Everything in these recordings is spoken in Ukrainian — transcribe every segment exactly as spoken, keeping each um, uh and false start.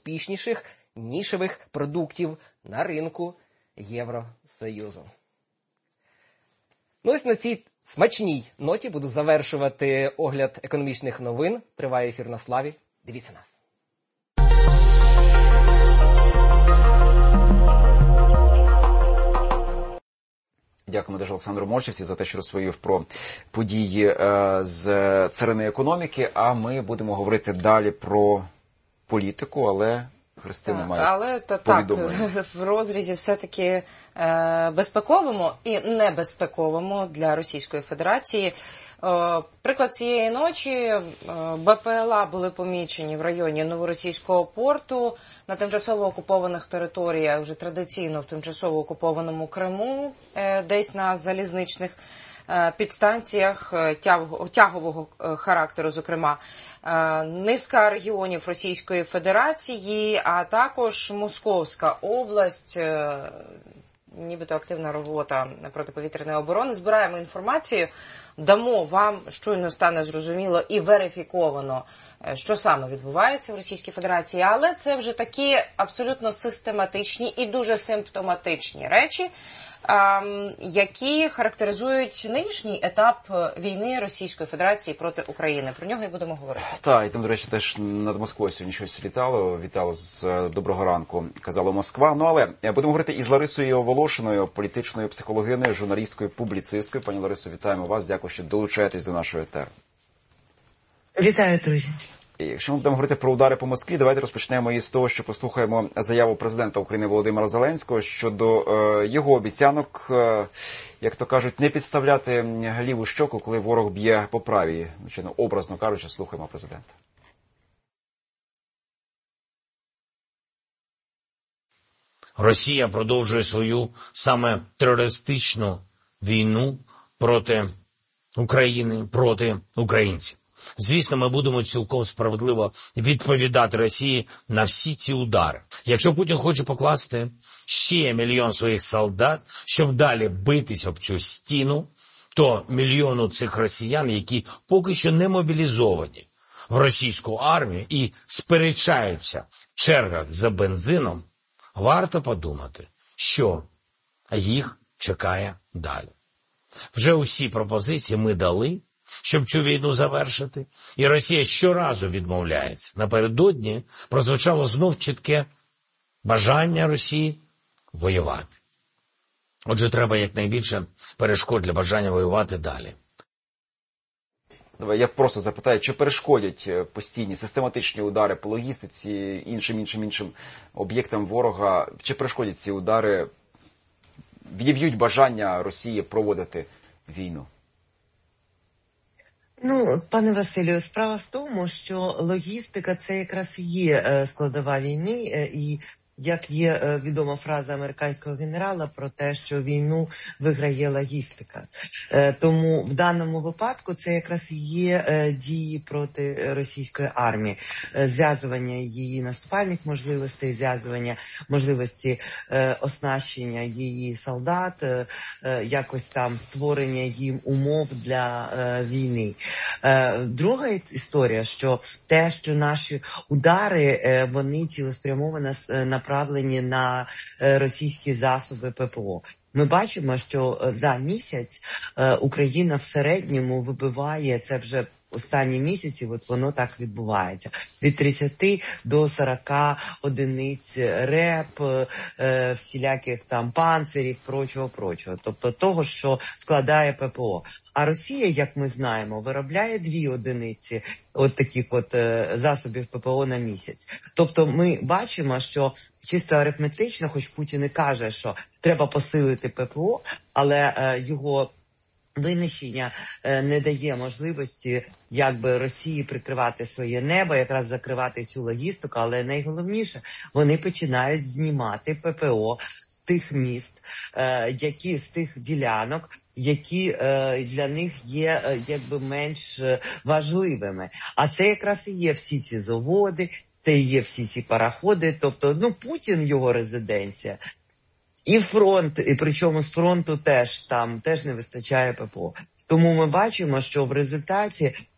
найуспішніших нішевих продуктів на ринку Євросоюзу. Ну ось на цій смачній ноті буду завершувати огляд економічних новин. Триває ефір на Славі. Дивіться нас. Дякуємо дуже Олександру Моршівці за те, що розповів про події е, з царини економіки, а ми будемо говорити далі про політику, але Христина має але та, так, в розрізі все-таки е, безпековому і небезпековому для Російської Федерації. Е, приклад цієї ночі, е, БПЛА були помічені в районі Новоросійського порту, на тимчасово окупованих територіях, вже традиційно в тимчасово окупованому Криму, е, десь на залізничних е, підстанціях е, тяг, тягового е, характеру, зокрема. Низка регіонів Російської Федерації, а також Московська область, нібито активна робота протиповітряної оборони. Збираємо інформацію, дамо вам, щойно стане зрозуміло і верифіковано, що саме відбувається в Російській Федерації. Але це вже такі абсолютно систематичні і дуже симптоматичні речі, які характеризують нинішній етап війни Російської Федерації проти України. Про нього і будемо говорити. Так, і там, до речі, теж над Москвою сьогодні щось літало. Вітало з доброго ранку, казала Москва. Ну, але будемо говорити із Ларисою Волошиною, політичною психологиною, журналісткою, публіцисткою. Пані Ларисо, вітаємо вас. Дякую, що долучаєтесь до нашого етеру. Вітаю, друзі. Якщо ми будемо говорити про удари по Москві, давайте розпочнемо із того, що послухаємо заяву президента України Володимира Зеленського щодо е, його обіцянок, е, як то кажуть, не підставляти ліву щоку, коли ворог б'є по правій. Звичайно, образно кажучи, слухаємо президента. Росія продовжує свою саме терористичну війну проти України, проти українців. Звісно, ми будемо цілком справедливо відповідати Росії на всі ці удари. Якщо Путін хоче покласти ще мільйон своїх солдат, щоб далі битись об цю стіну, то мільйону цих росіян, які поки що не мобілізовані в російську армію і сперечаються в чергах за бензином, варто подумати, що їх чекає далі. Вже усі пропозиції ми дали, щоб цю війну завершити, і Росія щоразу відмовляється. Напередодні прозвучало знов чітке бажання Росії воювати. Отже, треба якнайбільше перешкод для бажання воювати далі. Давай я просто запитаю, чи перешкодять постійні систематичні удари по логістиці, іншим, іншим, іншим об'єктам ворога, чи перешкодять ці удари, відіб'ють бажання Росії проводити війну? Ну, пане Василю, справа в тому, що логістика – це якраз і є складова війни, і як є відома фраза американського генерала про те, що війну виграє логістика. Тому в даному випадку це якраз і є дії проти російської армії. Зв'язування її наступальних можливостей, зв'язування можливості оснащення її солдат, якось там створення їм умов для війни. Друга історія, що те, що наші удари, вони цілеспрямовано на направлені на російські засоби ППО. Ми бачимо, що за місяць Україна в середньому вибиває, це вже останні місяці, от воно так відбувається, від тридцяти до сорока одиниць РЕП, е, всіляких там панцирів, прочого-прочого. Тобто того, що складає ППО. А Росія, як ми знаємо, виробляє дві одиниці от таких от е, засобів ППО на місяць. Тобто ми бачимо, що чисто арифметично, хоч Путін і каже, що треба посилити ППО, але е, його винищення е, не дає можливості якби Росії прикривати своє небо, якраз закривати цю логістику, але найголовніше, вони починають знімати ППО з тих міст, е, які з тих ділянок, які е, для них є е, якби менш важливими. А це якраз і є всі ці заводи, це і є всі ці пароходи, тобто, ну, Путін, його резиденція. І фронт, і причому з фронту теж там теж не вистачає ППО. Тому ми бачимо, що в результаті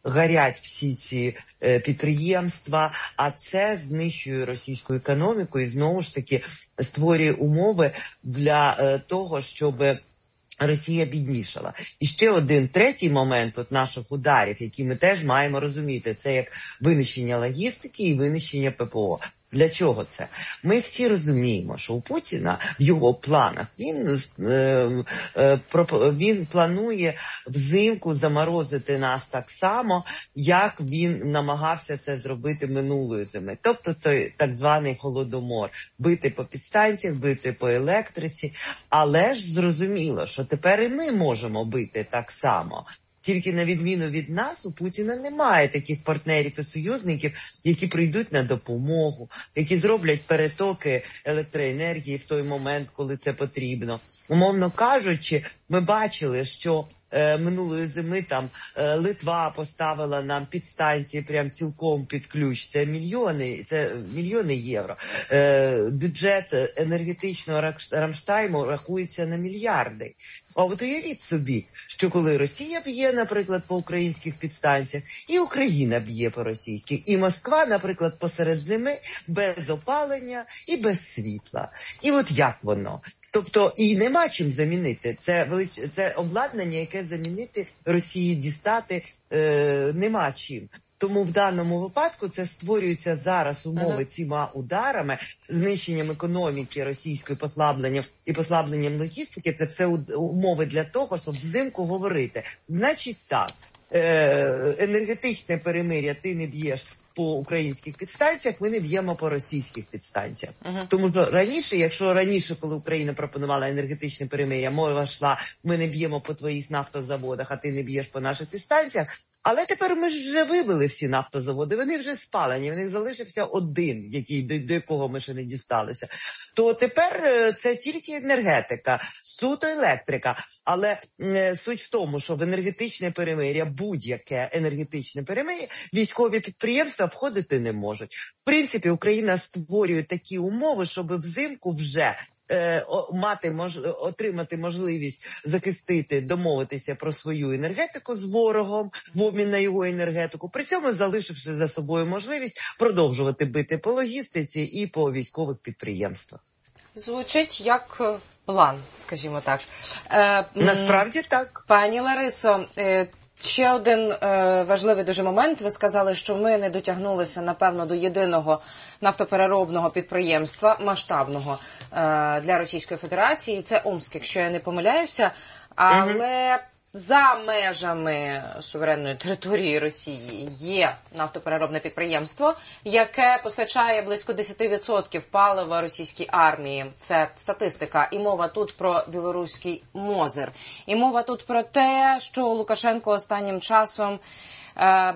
горять всі ці е, підприємства, а це знищує російську економіку і знову ж таки створює умови для е, того, щоб Росія біднішала. І ще один третій момент от наших ударів, які ми теж маємо розуміти, це як винищення логістики і винищення ППО. Для чого це? Ми всі розуміємо, що у Путіна в його планах він, е, е, він планує взимку заморозити нас так само, як він намагався це зробити минулої зими. Тобто той так званий Холодомор. Бити по підстанціях, бити по електриці. Але ж зрозуміло, що тепер і ми можемо бити так само. Тільки на відміну від нас, у Путіна немає таких партнерів і союзників, які прийдуть на допомогу, які зроблять перетоки електроенергії в той момент, коли це потрібно. Умовно кажучи, ми бачили, що е, минулої зими там е, Литва поставила нам підстанції прям цілком під ключ. Це мільйони, це мільйони євро. Е, бюджет енергетичного Рамштайму рахується на мільярди. А от уявіть собі, що коли Росія б'є, наприклад, по українських підстанціях, і Україна б'є по російських, і Москва, наприклад, посеред зими, без опалення і без світла. І от як воно? Тобто, і нема чим замінити. Це, велич... це обладнання, яке замінити Росії дістати е... нема чим. Тому в даному випадку це створюються зараз умови цими ударами, знищенням економіки російської, послабленням і послабленням логістики. Це все умови для того, щоб взимку говорити. Значить так, енергетичне перемир'я ти не б'єш по українських підстанціях, ми не б'ємо по російських підстанціях. Uh-huh. Тому що раніше, якщо раніше, коли Україна пропонувала енергетичне перемир'я, мова йшла, ми не б'ємо по твоїх нафтозаводах, а ти не б'єш по наших підстанціях, але тепер ми ж вже вивели всі нафтозаводи, вони вже спалені, в них залишився один, який, до, до якого ми ще не дісталися. То тепер це тільки енергетика, суто електрика. Але е, суть в тому, що в енергетичне перемир'я, будь-яке енергетичне перемир'я, військові підприємства входити не можуть. В принципі, Україна створює такі умови, щоб взимку вже мати мож, отримати можливість захистити, домовитися про свою енергетику з ворогом в обмін на його енергетику, при цьому залишивши за собою можливість продовжувати бити по логістиці і по військових підприємствах. Звучить як план, скажімо так. Е, Насправді так. Пані Ларисо, е, ще один е, важливий дуже момент. Ви сказали, що ми не дотягнулися, напевно, до єдиного нафтопереробного підприємства, масштабного е, для Російської Федерації. Це Омськ, якщо я не помиляюся. Але угу. за межами суверенної території Росії є нафтопереробне підприємство, яке постачає близько десять відсотків палива російській армії. Це статистика. І мова тут про білоруський Мозир. І мова тут про те, що Лукашенко останнім часом е,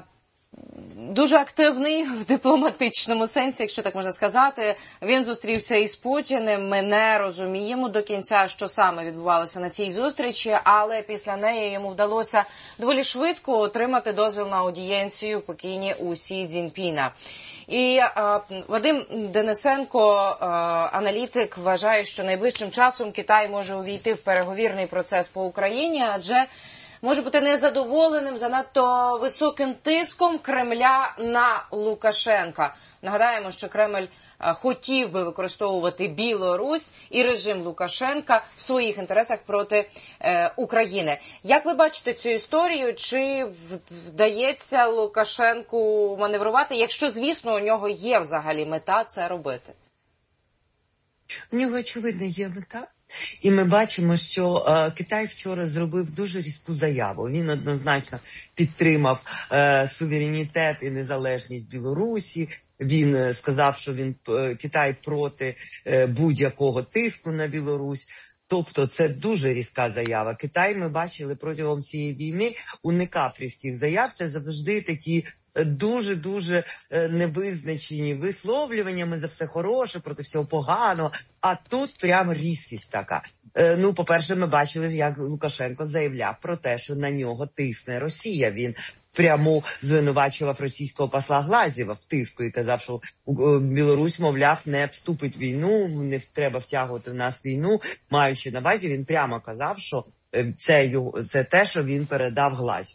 дуже активний в дипломатичному сенсі, якщо так можна сказати. Він зустрівся із Путіним. Ми не розуміємо до кінця, що саме відбувалося на цій зустрічі, але після неї йому вдалося доволі швидко отримати дозвіл на аудієнцію в Пекіні у Сі Цзіньпіна. І а, Вадим Денисенко, а, аналітик, вважає, що найближчим часом Китай може увійти в переговірний процес по Україні, адже може бути незадоволеним занадто високим тиском Кремля на Лукашенка. Нагадаємо, що Кремль хотів би використовувати Білорусь і режим Лукашенка в своїх інтересах проти е, України. Як ви бачите цю історію? Чи вдається Лукашенку маневрувати, якщо, звісно, у нього є взагалі мета це робити? У нього, очевидно, є мета. І ми бачимо, що е, Китай вчора зробив дуже різку заяву. Він однозначно підтримав е, суверенітет і незалежність Білорусі. Він е, сказав, що він е, Китай проти е, будь-якого тиску на Білорусь. Тобто це дуже різка заява. Китай, ми бачили, протягом цієї війни уникав різких заяв. Це завжди такі дуже-дуже невизначені висловлюваннями за все хороше, проти всього поганого. А тут прямо різкість така. Ну, по-перше, ми бачили, як Лукашенко заявляв про те, що на нього тисне Росія. Він прямо звинувачував російського посла Глазєва в тиску і казав, що Білорусь, мовляв, не вступить в війну, не треба втягувати в нас війну. Маючи на увазі, він прямо казав, що це, його, це те, що він передав Глазєву.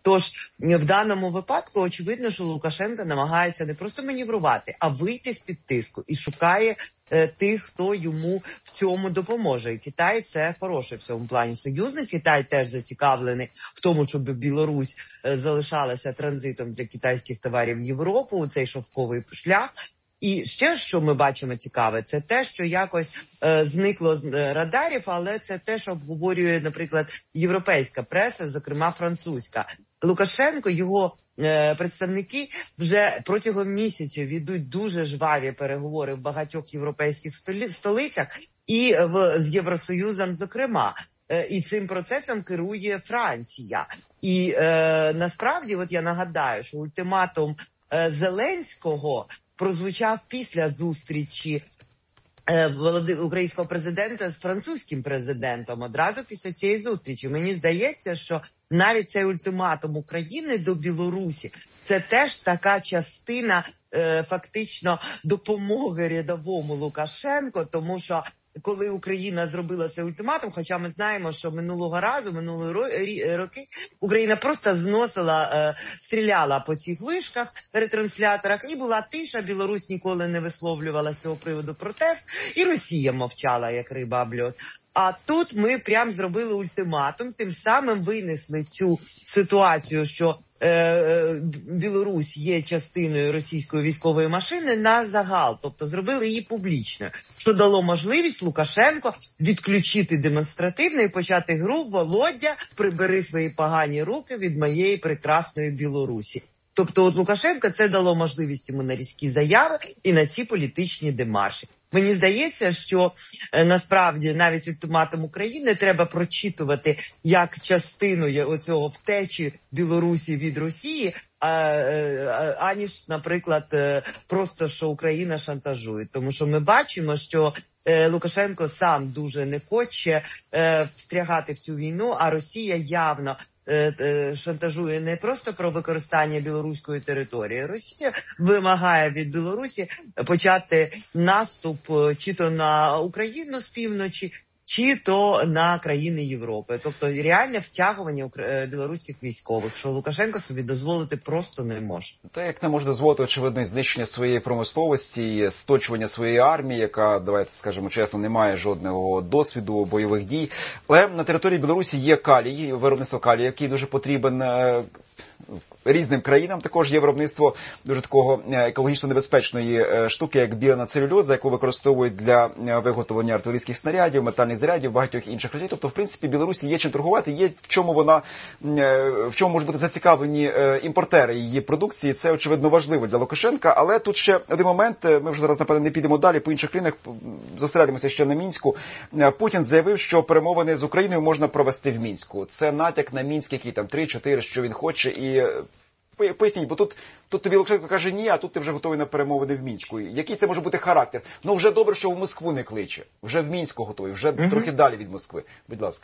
Тож в даному випадку очевидно, що Лукашенко намагається не просто маневрувати, а вийти з-під тиску і шукає е, тих, хто йому в цьому допоможе. І Китай – це хороший в цьому плані союзник. Китай теж зацікавлений в тому, щоб Білорусь е, залишалася транзитом для китайських товарів в Європу, у цей шовковий шлях. І ще, що ми бачимо цікаве, це те, що якось е, зникло з е, радарів, але це те, що обговорює, наприклад, європейська преса, зокрема французька. Лукашенко, його е, представники вже протягом місяця ведуть дуже жваві переговори в багатьох європейських столі, столицях і в, з Євросоюзом, зокрема. Е, і цим процесом керує Франція. І е, насправді, от я нагадаю, що ультиматум е, Зеленського прозвучав після зустрічі е, українського президента з французьким президентом. Одразу після цієї зустрічі. Мені здається, що навіть цей ультиматум України до Білорусі – це теж така частина е, фактично допомоги рядовому Лукашенку, тому що коли Україна зробила цей ультиматум, хоча ми знаємо, що минулого разу, минулої роки, Україна просто зносила, е, стріляла по цих вишках, ретрансляторах, і була тиша, Білорусь ніколи не висловлювала з цього приводу протест, і Росія мовчала, як риба об льод. А тут ми прям зробили ультиматум, тим самим винесли цю ситуацію, що Білорусь є частиною російської військової машини на загал, тобто зробили її публічною, що дало можливість Лукашенко відключити демонстративно і почати гру «Володя, прибери свої погані руки від моєї прекрасної Білорусі». Тобто от Лукашенко це дало можливість йому на різкі заяви і на ці політичні демарші. Мені здається, що е, насправді навіть ультиматум України треба прочитувати як частину оцього втечі Білорусі від Росії, а, а, аніж, наприклад, е, просто, що Україна шантажує. Тому що ми бачимо, що е, Лукашенко сам дуже не хоче е, встрягати в цю війну, а Росія явно шантажує не просто про використання білоруської території. Росія вимагає від Білорусі почати наступ чи то на Україну з півночі, чи то на країни Європи. Тобто реальне втягування білоруських військових, що Лукашенко собі дозволити просто не може. Та як не може дозволити, очевидно, знищення своєї промисловості, сточування своєї армії, яка, давайте скажемо чесно, не має жодного досвіду бойових дій. Але на території Білорусі є калій, виробництво калію, який дуже потрібен різним країнам. Також є виробництво дуже такого екологічно небезпечної штуки, як біонацелюльоза, яку використовують для виготовлення артилерійських снарядів, метальних зарядів, багатьох інших речей. Тобто, в принципі, Білорусі є чим торгувати, є в чому вона, в чому можуть бути зацікавлені імпортери її продукції. Це, очевидно, важливо для Лукашенка. Але тут ще один момент, ми вже зараз, напевно, не підемо далі по інших країнах, зосередимося ще на Мінську. Путін заявив, що перемовини з Україною можна провести в Мінську. Це натяк на Мінськ, який там три-чотири, що він хоче, і поясніть, бо тут, тут тобі Лукашенко каже ні, а тут ти вже готовий на перемовини в Мінську. Який це може бути характер? Ну, вже добре, що в Москву не кличе. Вже в Мінську готовий, вже угу. трохи далі від Москви. Будь ласка.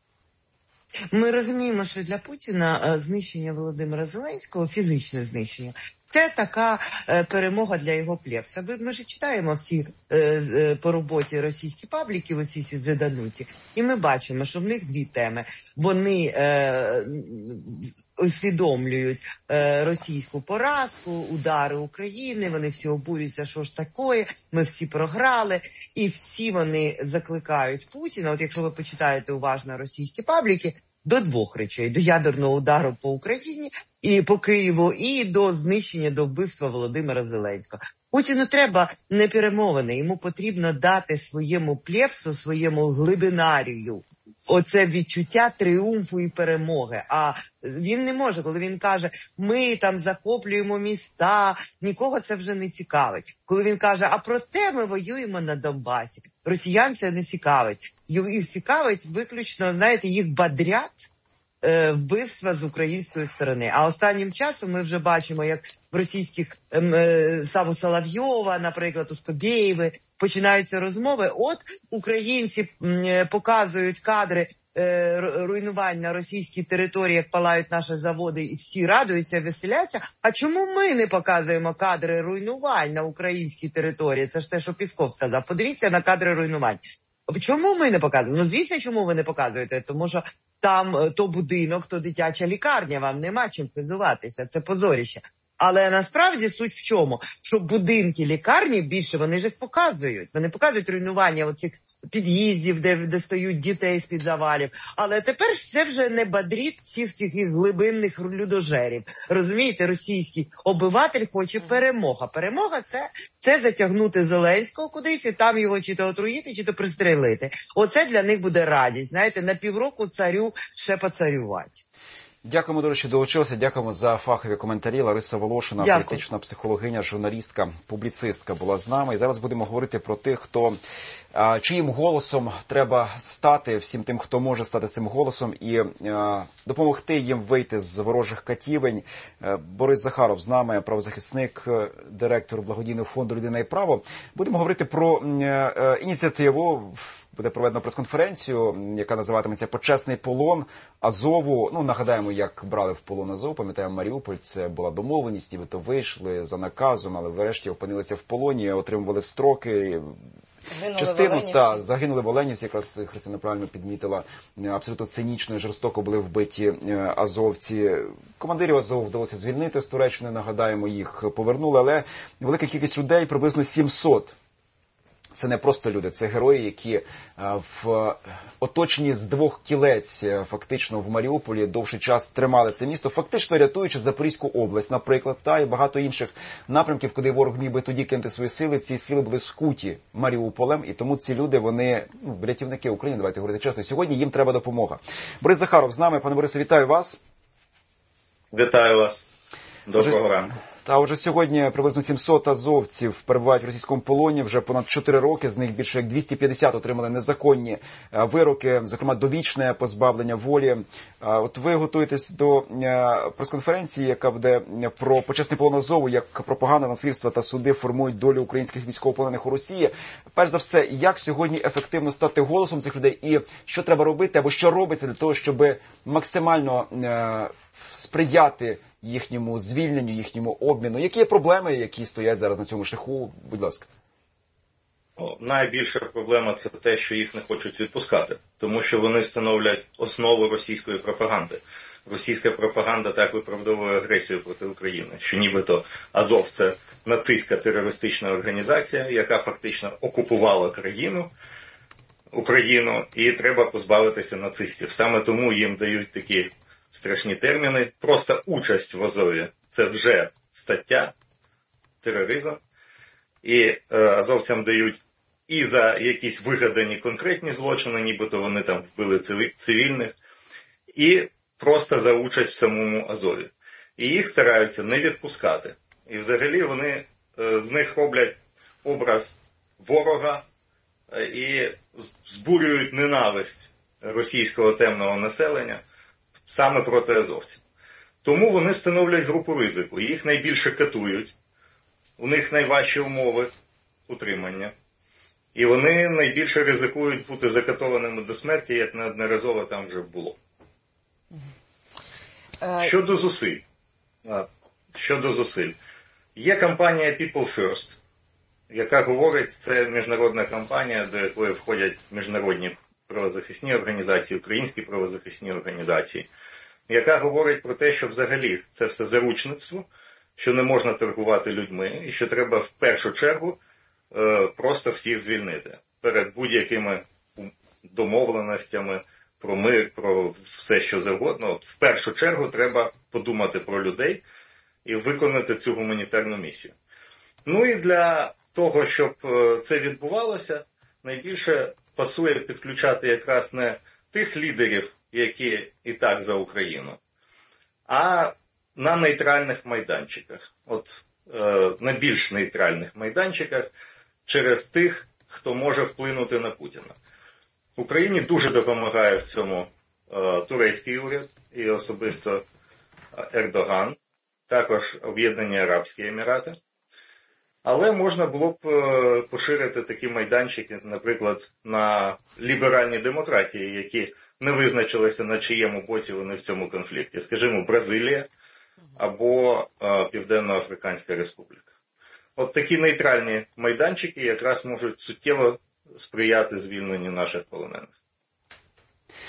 Ми розуміємо, що для Путіна знищення Володимира Зеленського, фізичне знищення, це така е, перемога для його плевса. Ми ж читаємо всі е, е, по роботі російські пабліки, оці ці задануті, і ми бачимо, що в них дві теми. Вони е, усвідомлюють е, російську поразку, удари України, вони всі обурюються, що ж таке, ми всі програли, і всі вони закликають Путіна, от якщо ви почитаєте уважно російські пабліки, до двох речей: до ядерного удару по Україні і по Києву, і до знищення, до вбивства Володимира Зеленського. Путіну треба не перемовини, йому потрібно дати своєму плевсу, своєму глибинарію оце відчуття тріумфу і перемоги. А він не може, коли він каже, ми там захоплюємо міста, нікого це вже не цікавить. Коли він каже, а проте ми воюємо на Донбасі, росіян це не цікавить. Їх цікавить виключно, знаєте, їх бодрять е, вбивства з української сторони. А останнім часом ми вже бачимо, як в російських е, Саву Соловйова, наприклад, у Скобєєви, починаються розмови. От українці м, показують кадри е, руйнувань на російській території, як палають наші заводи, і всі радуються, веселяться. А чому ми не показуємо кадри руйнувань на українській території? Це ж те, що Пісков сказав. Подивіться на кадри руйнувань. Чому ми не показуємо? Ну, звісно, чому ви не показуєте? Тому що там то будинок, то дитяча лікарня, вам нема чим хизуватися, це позоріще. Але насправді суть в чому? Що будинки, лікарні більше, вони ж їх показують. Вони показують руйнування оцих під'їздів, де, де стоють дітей з-під завалів. Але тепер це вже не бадріт всіх цих глибинних людожерів. Розумієте, російський обиватель хоче перемога. Перемога це, це затягнути Зеленського кудись і там його чи то отруїти, чи то пристрелити. Оце для них буде радість. Знаєте, на півроку царю ще поцарювати. Дякуємо, до речі, долучилися. Дякуємо за фахові коментарі. Лариса Волошина, Дякую. політична психологиня, журналістка, публіцистка була з нами. І зараз будемо говорити про тих, хто, а, чиїм голосом треба стати, всім тим, хто може стати цим голосом і а, допомогти їм вийти з ворожих катівень. А, Борис Захаров з нами, правозахисник, директор благодійного фонду «Людина і право». Будемо говорити про а, а, ініціативу. Буде проведено прес-конференцію, яка називатиметься «Почесний полон Азову». Ну, нагадаємо, як брали в полон Азов. Пам'ятаємо, Маріуполь, це була домовленість, нібито вийшли за наказом, але врешті опинилися в полоні, отримували строки. Гинули Частину, та, загинули в Оленівці, якраз Христина правильно підмітила, абсолютно цинічно і жорстоко були вбиті азовці. Командирів Азов вдалося звільнити з Туреччини, нагадаємо, їх повернули, але велика кількість людей, приблизно сімсот. Це не просто люди, це герої, які в оточенні з двох кілець фактично в Маріуполі довший час тримали це місто, фактично рятуючи Запорізьку область, наприклад, та і багато інших напрямків, куди ворог міг би тоді кинути свої сили. Ці сили були скуті Маріуполем, і тому ці люди, вони, ну, рятівники України, давайте говорити чесно. Сьогодні їм треба допомога. Борис Захаров з нами. Пане Борисе, вітаю вас. Вітаю вас. Доброго ранку. Та отже, сьогодні приблизно сімсот азовців перебувають в російському полоні вже понад чотири роки. З них більше як двісті п'ятдесят отримали незаконні вироки, зокрема довічне позбавлення волі. От ви готуєтесь до прес-конференції, яка буде про почесний полон Азову, як пропаганда, насильство та суди формують долю українських військовополонених у Росії. Перш за все, як сьогодні ефективно стати голосом цих людей і що треба робити або що робиться для того, щоб максимально сприяти їхньому звільненню, їхньому обміну? Які є проблеми, які стоять зараз на цьому шляху? Будь ласка. О, найбільша проблема – це те, що їх не хочуть відпускати. Тому що вони становлять основу російської пропаганди. Російська пропаганда так виправдовує агресію проти України, що нібито Азов – це нацистська терористична організація, яка фактично окупувала країну, Україну, і треба позбавитися нацистів. Саме тому їм дають такі страшні терміни. Просто участь в Азові – це вже стаття, тероризм. І е, азовцям дають і за якісь вигадані конкретні злочини, нібито вони там вбили цивільних, і просто за участь в самому Азові. І їх стараються не відпускати. І взагалі вони е, з них роблять образ ворога е, і збурюють ненависть російського темного населення саме проти азовців. Тому вони становлять групу ризику, їх найбільше катують, у них найважчі умови утримання, і вони найбільше ризикують бути закатованими до смерті, як неодноразово там вже було. Щодо зусиль, щодо зусиль, є кампанія People First, яка говорить, це міжнародна кампанія, до якої входять міжнародні правозахисні організації, українські правозахисні організації, яка говорить про те, що взагалі це все заручництво, що не можна торгувати людьми і що треба в першу чергу е, просто всіх звільнити перед будь-якими домовленостями про мир, про все, що завгодно. От в першу чергу треба подумати про людей і виконати цю гуманітарну місію. Ну і для того, щоб це відбувалося, найбільше пасує підключати якраз не тих лідерів, які і так за Україну, а на нейтральних майданчиках. От е, на більш нейтральних майданчиках через тих, хто може вплинути на Путіна. Україні дуже допомагає в цьому е, турецький уряд і особисто Ердоган, також Об'єднані Арабські Емірати. Але можна було б е, поширити такі майданчики, наприклад, на ліберальні демократії, які не визначилися, на чиєму боці вони в цьому конфлікті. Скажімо, Бразилія або е, Південно-Африканська Республіка. От такі нейтральні майданчики якраз можуть суттєво сприяти звільненню наших полонених.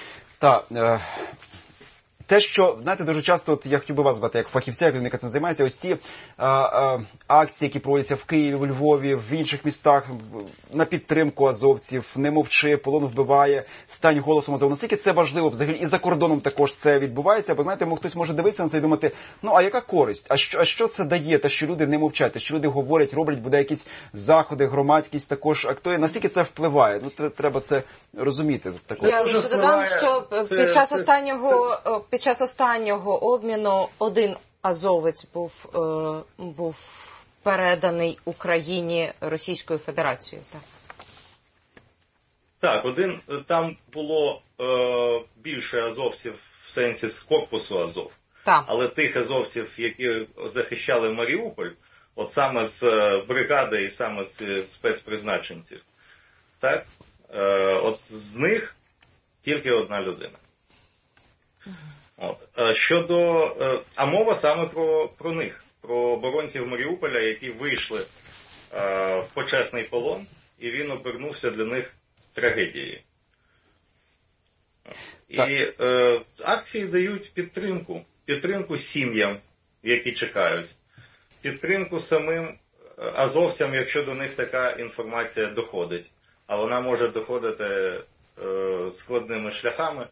Так. Е... Те, що, знаєте, дуже часто, от я хотів би вас звати як фахівця, як людина цим займається, ось ці а, а, акції, які проводяться в Києві, у Львові, в інших містах, на підтримку азовців, не мовчи, полон вбиває, стань голосом Азову. Наскільки це важливо взагалі? І за кордоном також це відбувається, бо, знаєте, хтось може дивитися на це і думати, ну, а яка користь? А що, а що це дає? Те, що люди не мовчать, те, що люди говорять, роблять, буде якісь заходи, громадськість також актує. Наскільки це впливає? Ну, треба це розуміти. Також. Я лише додам, що це, під час це... останнього під час останнього обміну один азовець був е, був переданий Україні Російською Федерацією. Так, так один там було е, більше азовців в сенсі з корпусу Азов. так. Але тих азовців, які захищали Маріуполь, от саме з бригади і саме з спецпризначенців, так, е, от з них тільки одна людина. От. Щодо, а мова саме про, про них, про оборонців Маріуполя, які вийшли е, в почесний полон, і він обернувся для них трагедією. І е, акції дають підтримку, підтримку сім'ям, які чекають, підтримку самим азовцям, якщо до них така інформація доходить, а вона може доходити е, складними шляхами.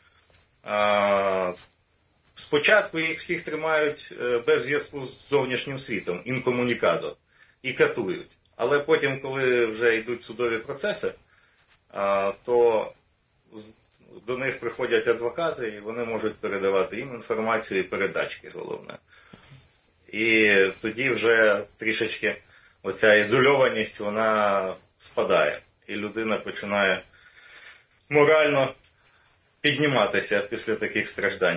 Спочатку їх всіх тримають без зв'язку з зовнішнім світом, інкомунікадо, і катують. Але потім, коли вже йдуть судові процеси, то до них приходять адвокати, і вони можуть передавати їм інформацію і передачки, головне. І тоді вже трішечки оця ізольованість, вона спадає. І людина починає морально підніматися після таких страждань.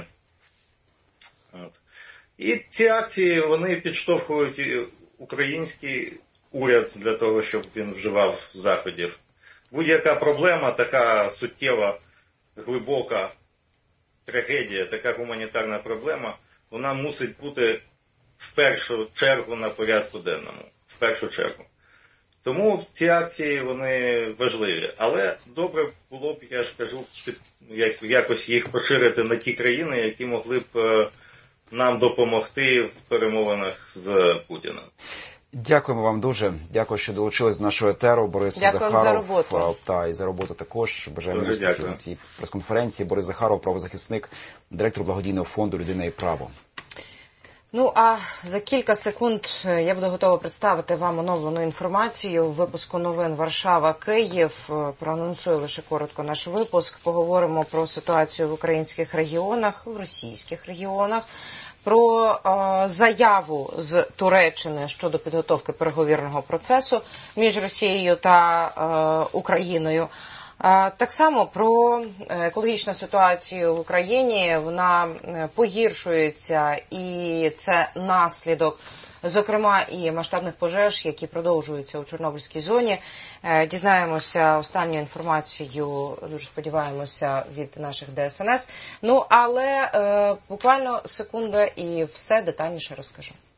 От. І ці акції, вони підштовхують український уряд для того, щоб він вживав заходів. Будь-яка проблема, така суттєва, глибока трагедія, така гуманітарна проблема, вона мусить бути в першу чергу на порядку денному. В першу чергу. Тому ці акції, вони важливі. Але добре було б, я ж кажу, як, якось їх поширити на ті країни, які могли б нам допомогти в перемовинах з Путіним. Дякуємо вам дуже. Дякую, що долучились до нашого етеру. Борис Дякую Захаров. за роботу. Та, і за роботу також. Бажаємо успіхів на цій прес-конференції. Борис Захаров, правозахисник, директор благодійного фонду «Людина і право». Ну, а за кілька секунд я буду готова представити вам оновлену інформацію в випуску новин «Варшава-Київ». Проанонсую лише коротко наш випуск. Поговоримо про ситуацію в українських регіонах, в російських регіонах, про е, заяву з Туреччини щодо підготовки переговірного процесу між Росією та е, Україною. Так само про екологічну ситуацію в Україні, вона погіршується, і це наслідок, зокрема, і масштабних пожеж, які продовжуються у Чорнобильській зоні. Дізнаємося останню інформацію, дуже сподіваємося, від наших Де Ес Ен Ес. Ну, але буквально секунда і все детальніше розкажу.